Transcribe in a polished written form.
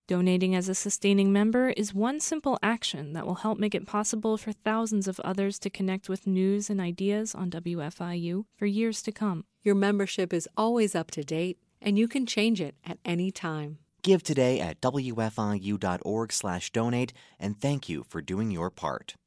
Donating as a sustaining member is one simple action that will help make it possible for thousands of others to connect with news and ideas on WFIU for years to come. Your membership is always up to date, and you can change it at any time. Give today at WFIU.org/donate, and thank you for doing your part.